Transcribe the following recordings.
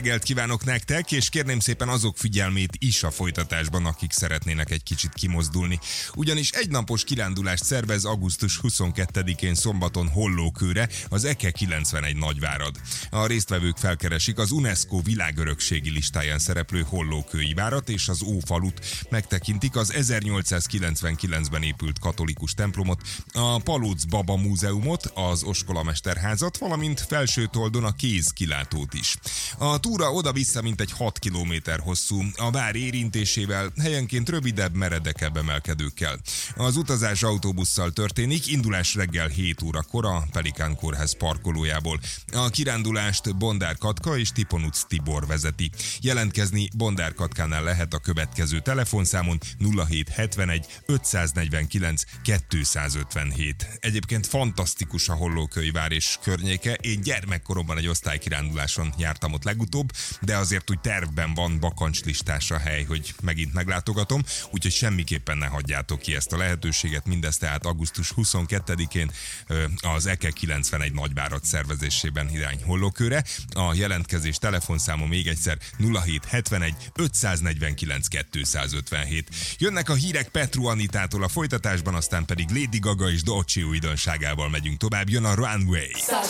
reggelt kívánok nektek, és kérném szépen azok figyelmét is a folytatásban, akik szeretnének egy kicsit kimozdulni. Ugyanis egynapos kirándulást szervez augusztus 22-én szombaton Hollókőre az EKE 91 Nagyvárad. A résztvevők felkeresik az UNESCO világörökségi listáján szereplő Hollókői várat és az Ófalut, megtekintik az 1899-ben épült katolikus templomot, a Palóc Baba Múzeumot, az Oskolamesterházat, valamint Felsőtoldon a kézkilátót is. A túra oda-vissza mintegy 6 kilométer hosszú, a vár érintésével, helyenként rövidebb, meredekebb emelkedőkkel. Az utazás autóbusszal történik, indulás reggel 7 órakor a Pelikán Kórház parkolójából. A kirándulást Bondár Katka és Tiponuc Tibor vezeti. Jelentkezni Bondár Katkánál lehet a következő telefonszámon 0771 549 257. Egyébként fantasztikus a Hollókői vár és környéke. Én gyermekkoromban egy osztálykiránduláson jártam ott legutóbb, de azért úgy tervben van bakancslistás a hely, hogy megint meglátogatom, úgyhogy semmiképpen ne hagyjátok ki ezt a lehetőséget, mindezt tehát augusztus 22-én az EKE 91 Nagyvárad szervezésében irány Hollókőre. A jelentkezés telefonszáma még egyszer 0771 549 257. Jönnek a hírek Petru Anitától, a folytatásban aztán pedig Lady Gaga és Dolce újdonságával megyünk tovább. Jön a Runway.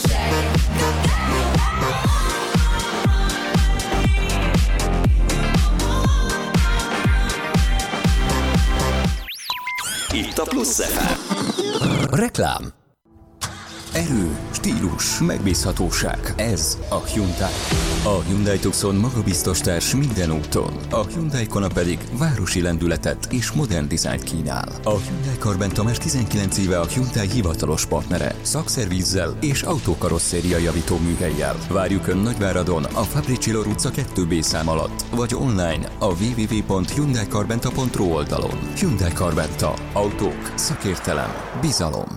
Itt a Plusz FM. Reklám. Erő, stílus, megbízhatóság. Ez a Hyundai. A Hyundai Tucson magabiztos társ minden úton. A Hyundai Kona pedig városi lendületet és modern dizájnt kínál. A Hyundai Karbenta már 19 éve a Hyundai hivatalos partnere. Szakszervízzel és autókarosszéria javító műhellyel. Várjuk Ön Nagyváradon a Fabricilor utca 2B szám alatt, vagy online a www.hyundaikarbenta.ru oldalon. Hyundai Karbenta. Autók, szakértelem, bizalom.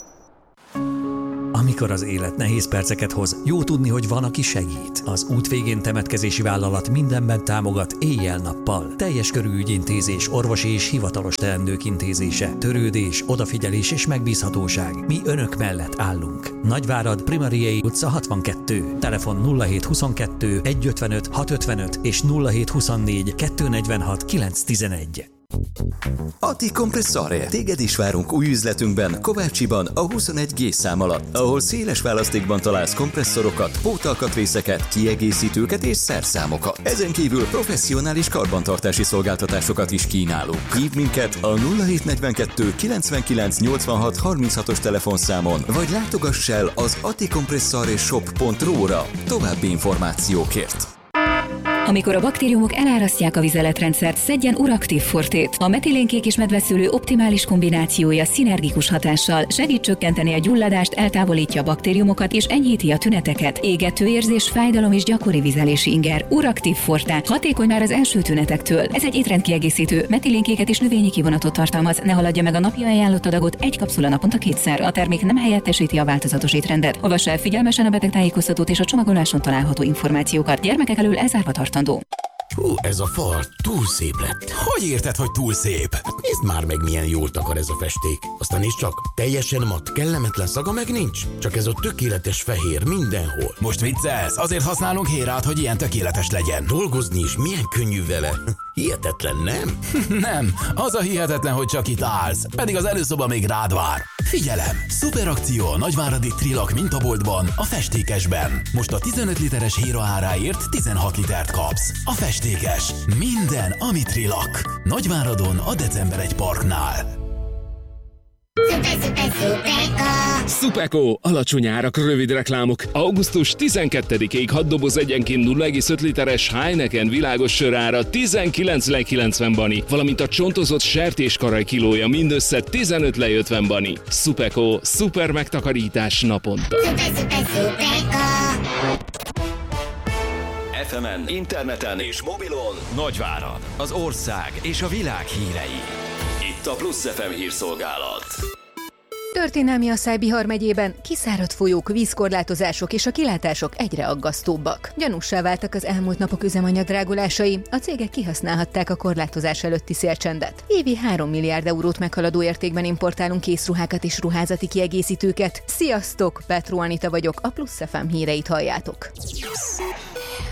Amikor az élet nehéz perceket hoz, jó tudni, hogy van, aki segít. Az út végén temetkezési vállalat mindenben támogat éjjel-nappal. Teljes körű ügyintézés, orvosi és hivatalos teendők intézése, törődés, odafigyelés és megbízhatóság. Mi Önök mellett állunk. Nagyvárad, Primariei utca 62. Telefon 0722 155 655 és 0724 246 911. Ati Kompresszare. Téged is várunk új üzletünkben, Kovácsiban, a 21G szám alatt, ahol széles választékban találsz kompresszorokat, pótalkatrészeket, kiegészítőket és szerszámokat. Ezen kívül professzionális karbantartási szolgáltatásokat is kínálunk. Hívd minket a 0742 99 86 36-os telefonszámon, vagy látogass el az atikompresszareshop.ru-ra további információkért. Amikor a baktériumok elárasztják a vizeletrendszert, szedjen Uraktív Fortét. A metilénkék és medveszőlő optimális kombinációja szinergikus hatással segít csökkenteni a gyulladást, eltávolítja a baktériumokat és enyhíti a tüneteket. Égető érzés, fájdalom és gyakori vizelési inger. Uraktív Forte. Hatékony már az első tünetektől. Ez egy étrendkiegészítő, metilénkéket és növényi kivonatot tartalmaz. Ne haladja meg a napi ajánlott adagot, egy kapszula naponta 2-szer. A termék nem helyettesíti a változatos étrendet. Olvass el figyelmesen a betegtájékoztatót és a csomagoláson található információkat. Gyermekek elől elzárva tartandó. Hú, ez a fal túl szép lett. Hogy érted, hogy túl szép? Hát nézd már meg, milyen jól takar ez a festék. Aztán nézd csak, teljesen matt, kellemetlen szaga meg nincs. Csak ez a tökéletes fehér mindenhol. Most viccelsz? Azért használunk Hérát, hogy ilyen tökéletes legyen. Dolgozni is milyen könnyű vele. Hihetetlen, nem? Nem, az a hihetetlen, hogy csak itt állsz. Pedig az előszoba még rád vár. Figyelem! Szuperakció a nagyváradi Trilak mintaboltban, a festékesben. Most a 15 literes Héra áráért 16 litert kapsz. A festékes. Minden, ami Trilak. Nagyváradon a December 1 Parknál. Szupeko! Alacsony árak, rövid reklámok. Augusztus 12-ig 6 doboz egyenként 0,5 literes Heineken világos sörára 19,90 bani, valamint a csontozott sertéskaraj kilója mindössze 15,50 bani. Szupeko, szuper megtakarítás naponta. FM-en, interneten és mobilon Nagyvárad, az ország és a világ hírei. Itt a Plusz FM hírszolgálat. Történelmi Asszály Bihar megyében kiszáradt folyók, vízkorlátozások és a kilátások egyre aggasztóbbak. Gyanússá váltak az elmúlt napok üzemanyag drágulásai, a cégek kihasználhatták a korlátozás előtti szélcsendet. Évi 3 milliárd eurót meghaladó értékben importálunk készruhákat és ruházati kiegészítőket. Sziasztok, Petru Anita vagyok, a Plusz FM híreit halljátok.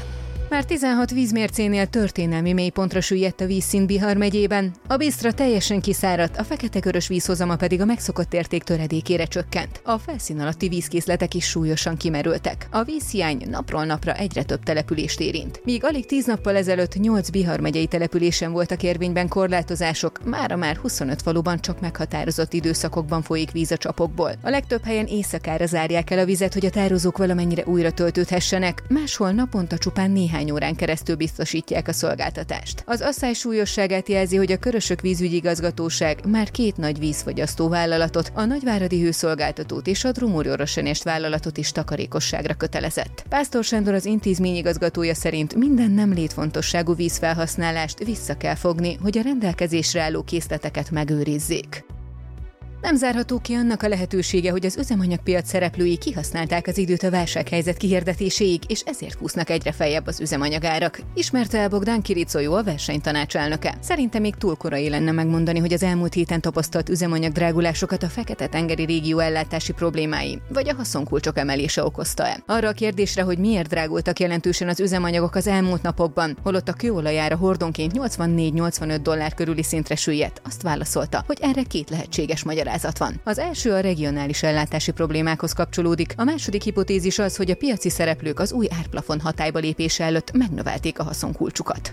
Már 16 vízmércénél történelmi mélypontra süllyedt a vízszint Bihar megyében. A Bisztra teljesen kiszáradt, a fekete-körös vízhozama pedig a megszokott érték töredékére csökkent. A felszín alatti vízkészletek is súlyosan kimerültek. A vízhiány napról napra egyre több települést érint. Míg alig 10 nappal ezelőtt 8 Bihar megyei településen voltak érvényben korlátozások, mára már 25 faluban csak meghatározott időszakokban folyik víz a csapokból. A legtöbb helyen éjszakára zárják el a vizet, hogy a tározók valamennyire újra töltődhessenek, máshol naponta csupán néhány órán keresztül biztosítják a szolgáltatást. Az asszály súlyosságát jelzi, hogy a Körösök vízügyi igazgatóság már 2 nagy vízfogyasztó vállalatot, a Nagyváradi Hőszolgáltatót és a Drumur-Oroshenest vállalatot is takarékosságra kötelezett. Pásztor Sándor, az intézmény igazgatója szerint minden nem létfontosságú vízfelhasználást vissza kell fogni, hogy a rendelkezésre álló készleteket megőrizzék. Nem zárható ki annak a lehetősége, hogy az üzemanyagpiac szereplői kihasználták az időt a válsághelyzet kihirdetéséig, és ezért húznak egyre feljebb az üzemanyagárak. Ismerte el Bogdán Kiricolyó, a versenytanács elnöke. Szerinte még túl korai lenne megmondani, hogy az elmúlt héten tapasztalt üzemanyagdrágulásokat a Fekete-tengeri régió ellátási problémái, vagy a haszonkulcsok emelése okozta-e. Arra a kérdésre, hogy miért drágultak jelentősen az üzemanyagok az elmúlt napokban, holott a kőolajára hordonként $84-85 körüli szintre süllyedt, azt válaszolta, hogy erre 2 lehetséges magyarázat van. Az első a regionális ellátási problémákhoz kapcsolódik, a második hipotézis az, hogy a piaci szereplők az új árplafon hatályba lépése előtt megnövelték a haszonkulcsukat.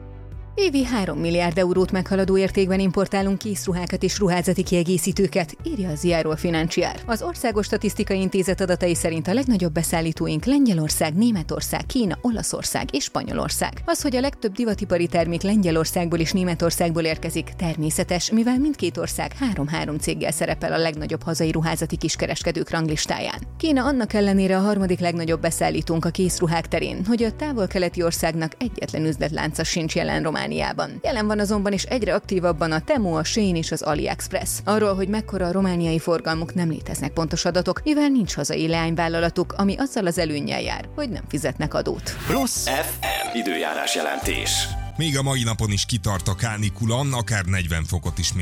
Évi 3 milliárd eurót meghaladó értékben importálunk készruhákat és ruházati kiegészítőket, írja a Ziarul Financiar. Az Országos Statisztikai Intézet adatai szerint a legnagyobb beszállítóink Lengyelország, Németország, Kína, Olaszország és Spanyolország. Az, hogy a legtöbb divatipari termék Lengyelországból és Németországból érkezik, természetes, mivel mindkét ország 3 céggel szerepel a legnagyobb hazai ruházati kiskereskedők ranglistáján. Kína annak ellenére a 3. legnagyobb beszállítónk a készruhák terén, hogy a távol-keleti országnak egyetlen üzletlánca sincs jelen Romániában. Jelen van azonban is egyre aktívabban a Temu, a Shein és az AliExpress. Arról, hogy mekkora a romániai forgalmuk, nem léteznek pontos adatok, mivel nincs hazai leányvállalatuk, ami azzal az előnnyel jár, hogy nem fizetnek adót. Plusz FM időjárás jelentés. Még a mai napon is kitart a kánikula, akár 40 fokot is